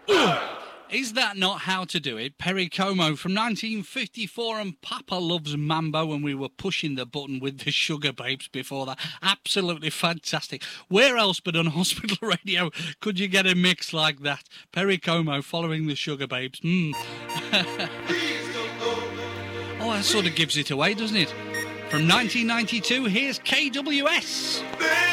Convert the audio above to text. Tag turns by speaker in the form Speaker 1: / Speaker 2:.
Speaker 1: Is that not how to do it? Perry Como from 1954 and Papa Loves Mambo when we were pushing the button with the Sugar Babes before that. Absolutely fantastic. Where else but on Hospital Radio could you get a mix like that? Perry Como following the Sugar Babes. Oh, that sort of gives it away, doesn't it? From 1992, here's KWS.